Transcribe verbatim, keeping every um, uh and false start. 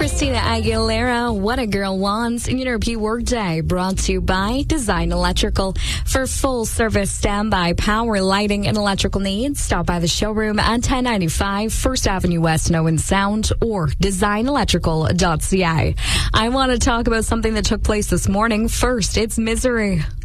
Christina Aguilera, What a Girl Wants, in your P Workday, brought to you by Design Electrical. For full service standby power, lighting, and electrical needs, stop by the showroom at ten ninety-five First Avenue West in Owen Sound or design electrical dot c a. I want to talk about something that took place this morning. First, it's Misery.